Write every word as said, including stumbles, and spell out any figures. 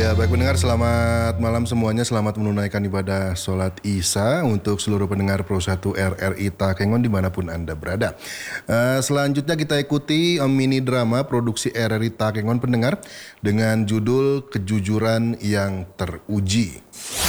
Ya, baik pendengar, selamat malam semuanya. Selamat menunaikan ibadah sholat Isya untuk seluruh pendengar Pro satu R R I Takengon dimanapun Anda berada. Uh, selanjutnya kita ikuti um, mini drama produksi R R I Takengon pendengar dengan judul Kejujuran yang Teruji.